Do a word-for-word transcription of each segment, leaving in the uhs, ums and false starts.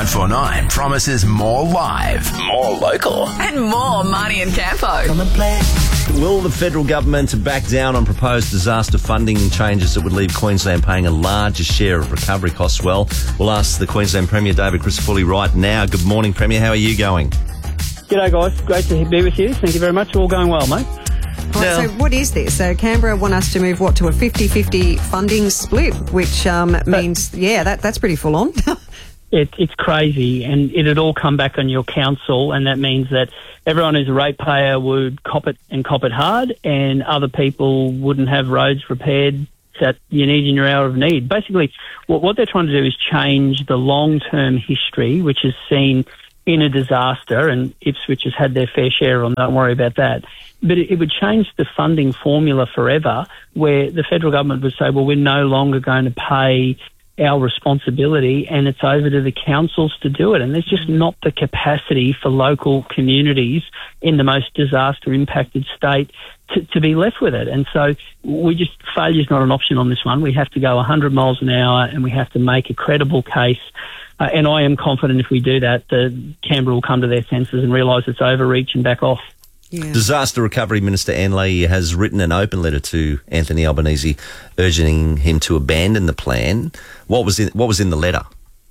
four nine promises more live, more local, and more Marnie and Campo. Come and play. Will the federal government back down on proposed disaster funding changes that would leave Queensland paying a larger share of recovery costs? Well, we'll ask the Queensland Premier, David Crisafulli, right now. Good morning, Premier. How are you going? G'day, guys. Great to be with you. Thank you very much. All going well, mate. Right, Now- so what is this? So Canberra want us to move, what, to a fifty-fifty funding split, which um, means, yeah, that that's pretty full on. It, it's crazy, and it'd all come back on your council, and that means that everyone who's a ratepayer would cop it and cop it hard, and other people wouldn't have roads repaired that you need in your hour of need. Basically, what, what they're trying to do is change the long-term history, which is seen in a disaster, and Ipswich has had their fair share on, don't worry about that. But it, it would change the funding formula forever, where the federal government would say, well, we're no longer going to pay our responsibility, and it's over to the councils to do it. And there's just not the capacity for local communities in the most disaster impacted state to, to be left with it. And so we just, failure is not an option on this one. We have to go one hundred miles an hour, and we have to make a credible case. Uh, and I am confident if we do that, the Canberra will come to their senses and realise it's overreach and back off. Yeah. Disaster Recovery Minister Anne Leahy has written an open letter to Anthony Albanese urging him to abandon the plan. What was in, what was in the letter?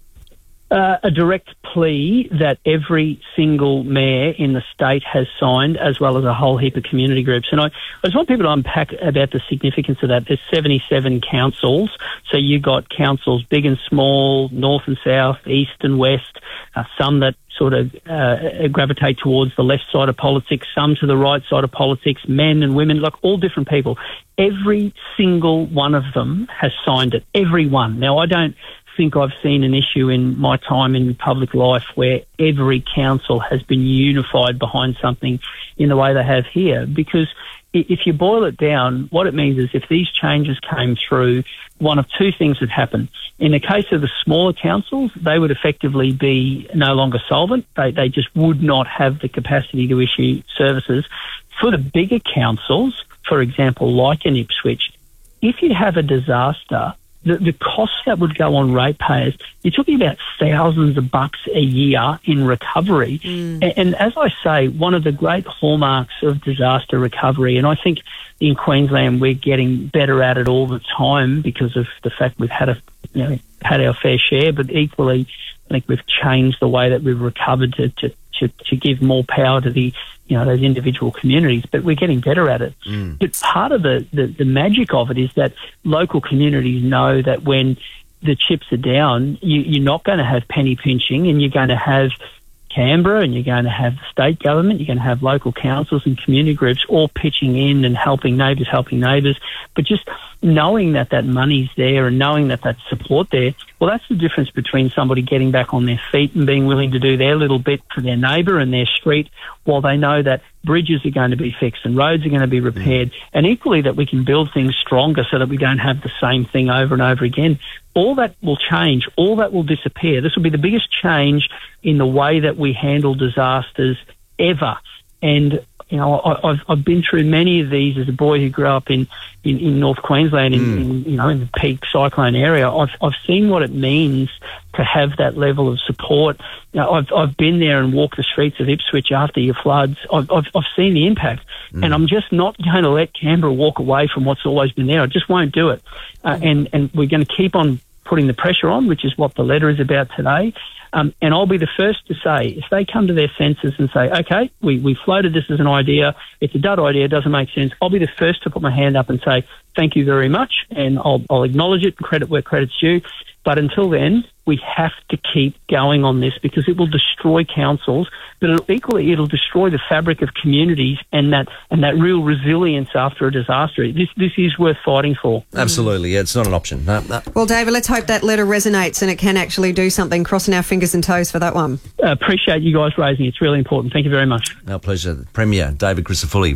Uh, a direct plea that every single mayor in the state has signed, as well as a whole heap of community groups. And I, I just want people to unpack about the significance of that. There's seventy-seven councils, so you've got councils big and small, north and south, east and west, uh, some that sort of uh, gravitate towards the left side of politics, some to the right side of politics, men and women, like all different people. Every single one of them has signed it, every one. Now, I don't think I've seen an issue in my time in public life where every council has been unified behind something in the way they have here, because if you boil it down, what it means is if these changes came through, one of two things would happen. In the case of the smaller councils, they would effectively be no longer solvent. They, they just would not have the capacity to issue services. For the bigger councils, for example, like in Ipswich, if you have a disaster, the, the costs that would go on ratepayers, you're talking about thousands of bucks a year in recovery. Mm. And, and as I say, one of the great hallmarks of disaster recovery, and I think in Queensland we're getting better at it all the time because of the fact we've had a you know had our fair share, but equally I think we've changed the way that we've recovered to to, to, to give more power to the you know those individual communities, but we're getting better at it. Mm. But part of the, the, the magic of it is that local communities know that when the chips are down, you, you're not going to have penny pinching, and you're going to have Canberra, and you're going to have the state government, you're going to have local councils and community groups all pitching in and helping neighbours, helping neighbours. But just knowing that that money's there and knowing that that's support there, well, that's the difference between somebody getting back on their feet and being willing to do their little bit for their neighbour and their street, while they know that bridges are going to be fixed and roads are going to be repaired, and equally that we can build things stronger so that we don't have the same thing over and over again. All that will change. All that will disappear. This will be the biggest change in the way that we handle disasters ever. And, you know, I, I've, I've been through many of these as a boy who grew up in, in, in North Queensland, in, mm. in, you know, in the peak cyclone area. I've, I've seen what it means to have that level of support. You know, I've, I've been there and walked the streets of Ipswich after your floods. I've, I've, I've seen the impact. Mm. And I'm just not going to let Canberra walk away from what's always been there. I just won't do it. Uh, mm. and, and we're going to keep on putting the pressure on, which is what the letter is about today. Um, and I'll be the first to say, if they come to their senses and say, okay, we, we floated this as an idea, it's a dud idea, it doesn't make sense, I'll be the first to put my hand up and say, thank you very much, and I'll, I'll acknowledge it and credit where credit's due. But until then, we have to keep going on this, because it will destroy councils, but it'll, equally it'll destroy the fabric of communities and that and that real resilience after a disaster. This this is worth fighting for. Absolutely, yeah, it's not an option. No, no. Well, David, let's hope that letter resonates and it can actually do something. Crossing our fingers and toes for that one. Uh, appreciate you guys raising it. It's really important. Thank you very much. Our pleasure. Premier David Crisafulli.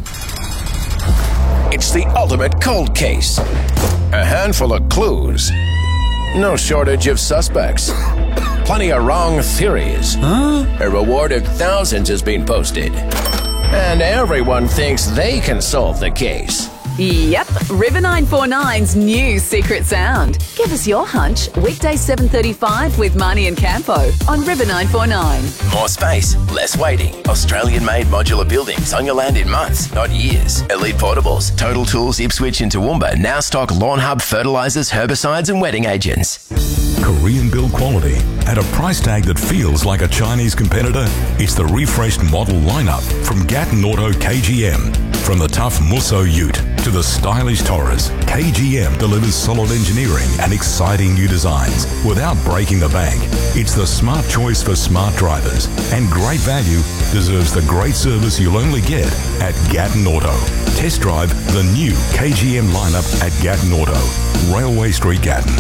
It's the ultimate cold case. A handful of clues. No shortage of suspects. Plenty of wrong theories. Huh? A reward of thousands has been posted. And everyone thinks they can solve the case. Yep, River nine four nine's new secret sound. Give us your hunch. Weekday seven thirty-five with Marnie and Campo on River nine four nine. More space, less waiting. Australian-made modular buildings on your land in months, not years. Elite Portables, Total Tools, Ipswich and Toowoomba now stock Lawn Hub fertilisers, herbicides and wetting agents. Korean build quality at a price tag that feels like a Chinese competitor. It's the refreshed model lineup from Gatton Auto K G M. From the tough Musso Ute to the stylish Taurus, K G M delivers solid engineering and exciting new designs without breaking the bank. It's the smart choice for smart drivers, and great value deserves the great service you'll only get at Gatton Auto. Test drive the new K G M lineup at Gatton Auto, Railway Street, Gatton.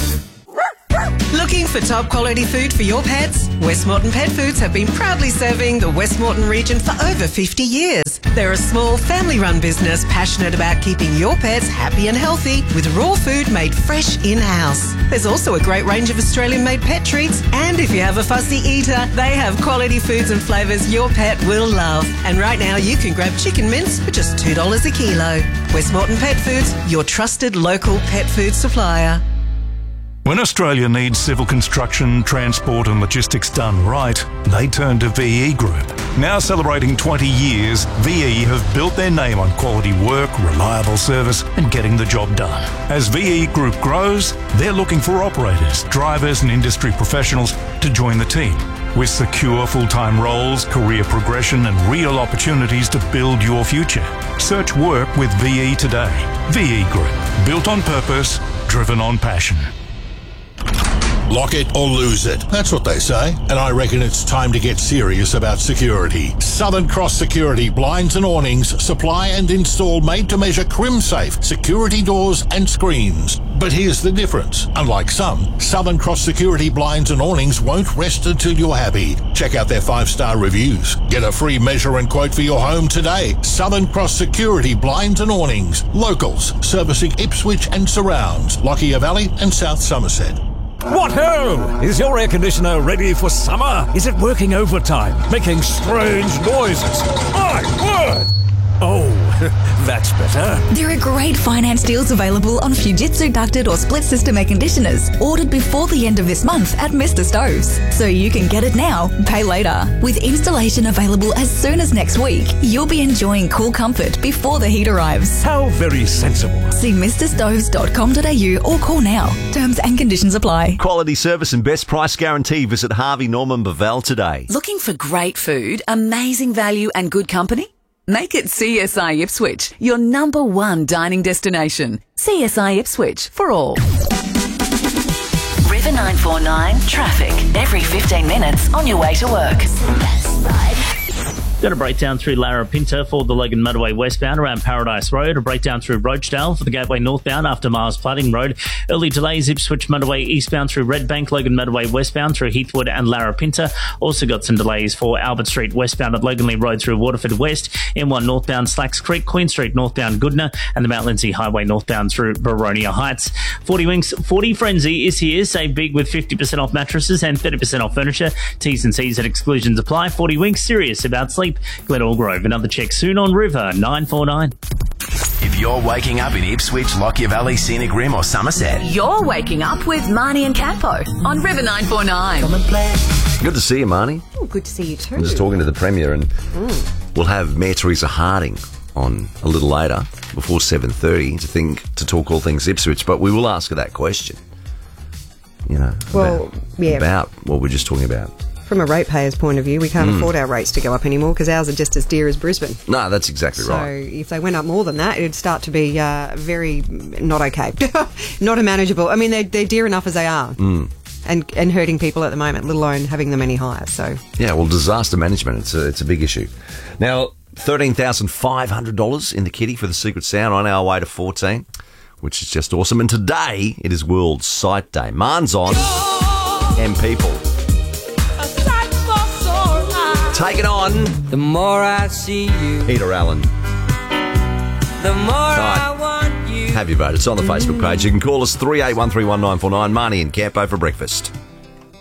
Looking for top quality food for your pets? Westmorton Pet Foods have been proudly serving the Westmorton region for over fifty years. They're a small family-run business passionate about keeping your pets happy and healthy with raw food made fresh in-house. There's also a great range of Australian-made pet treats, and if you have a fussy eater, they have quality foods and flavours your pet will love. And right now you can grab chicken mince for just two dollars a kilo. Westmorton Pet Foods, your trusted local pet food supplier. When Australia needs civil construction, transport and logistics done right, they turn to V E Group. Now celebrating twenty years, V E have built their name on quality work, reliable service and getting the job done. As V E Group grows, they're looking for operators, drivers and industry professionals to join the team. With secure full-time roles, career progression and real opportunities to build your future. Search work with V E today. V E Group, built on purpose, driven on passion. Lock it or lose it. That's what they say. And I reckon it's time to get serious about security. Southern Cross Security blinds and awnings supply and install made-to-measure crim-safe security doors and screens. But here's the difference. Unlike some, Southern Cross Security blinds and awnings won't rest until you're happy. Check out their five-star reviews. Get a free measure and quote for your home today. Southern Cross Security blinds and awnings. Locals servicing Ipswich and surrounds, Lockyer Valley and South Somerset. What ho! Is your air conditioner ready for summer? Is it working overtime, making strange noises? My word! Oh, that's better. There are great finance deals available on Fujitsu ducted or split system air conditioners, ordered before the end of this month at Mister Stoves. So you can get it now, pay later. With installation available as soon as next week, you'll be enjoying cool comfort before the heat arrives. How very sensible. See mister stoves dot com dot a u or call now. Terms and conditions apply. Quality service and best price guarantee. Visit Harvey Norman Bavel today. Looking for great food, amazing value and good company? Make it C S I Ipswich, your number one dining destination. C S I Ipswich for all. River nine four nine traffic every fifteen minutes on your way to work. Got a breakdown through Larapinta for the Logan Motorway westbound around Paradise Road. A breakdown through Roachdale for the Gateway northbound after Mars Flooding Road. Early delays Ipswich Motorway eastbound through Redbank, Logan Motorway westbound through Heathwood and Larapinta. Also got some delays for Albert Street westbound at Loganley Road through Waterford West. M one northbound Slacks Creek, Queen Street northbound Goodna, and the Mount Lindsay Highway northbound through Baronia Heights. forty Winks, forty Frenzy is here. Save big with fifty percent off mattresses and thirty percent off furniture. T's and C's and exclusions apply. forty Winks, serious about sleep. Glenelg Grove. Another check soon on River nine four nine. If you're waking up in Ipswich, Lockyer Valley, Scenic Rim or Somerset, You're waking up with Marnie and Campo on River nine four nine. Good to see you, Marnie. Oh, good to see you too. I'm just talking to the Premier, and Mm. we'll have Mayor Teresa Harding on a little later, before seven thirty, to think to talk all things Ipswich, but we will ask her that question. You know, Well, about, yeah. about what we're just talking about. From a ratepayer's point of view, we can't Mm. afford our rates to go up anymore because ours are just as dear as Brisbane. No, that's exactly So right. if they went up more than that, it'd start to be uh, very not okay, not a manageable. I mean, they're, they're dear enough as they are, Mm. and and hurting people at the moment, let alone having them any higher. So Yeah, well, disaster management, it's a, it's a big issue. Now, thirteen thousand five hundred dollars in the kitty for the Secret Sound, on our way to fourteen, which is just awesome. And today, it is World Sight Day. Marn's on, and people. Take it on. The more I see you, Peter Allen. the more Right. I want you. Have your vote. It's on the Facebook page. You can call us three eight one three one nine four nine. Marnie and Campo for breakfast.